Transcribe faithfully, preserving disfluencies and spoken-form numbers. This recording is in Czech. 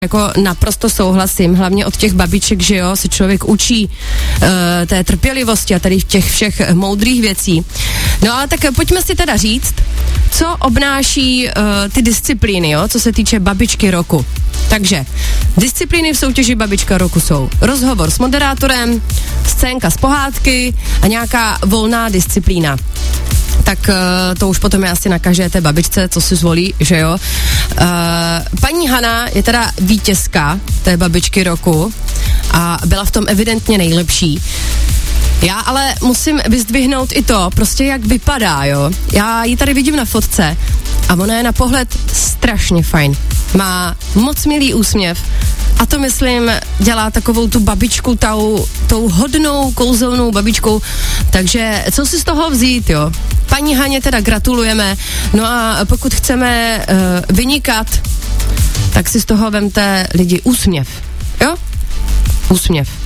Jako naprosto souhlasím, hlavně od těch babiček, že jo, se člověk učí uh, té trpělivosti a tady těch všech moudrých věcí. No ale tak pojďme si teda říct, co obnáší uh, ty disciplíny, jo, co se týče babičky roku. Takže disciplíny v soutěži babička roku jsou rozhovor s moderátorem, scénka z pohádky a nějaká volná disciplína. Tak uh, to už potom je asi na každé té babičce, co si zvolí, že jo. Uh, paní Hana je teda vítězka té babičky roku a byla v tom evidentně nejlepší. Já ale musím vyzdvihnout i to, prostě jak vypadá, jo. Já ji tady vidím na fotce a ona je na pohled strašně fajn. Má moc milý úsměv a to, myslím, dělá takovou tu babičku, tou, tou hodnou, kouzelnou babičkou. Takže co si z toho vzít, jo? Paní Haně teda gratulujeme. No a pokud chceme uh, vynikat, tak si z toho vemte lidi úsměv, jo? Úsměv.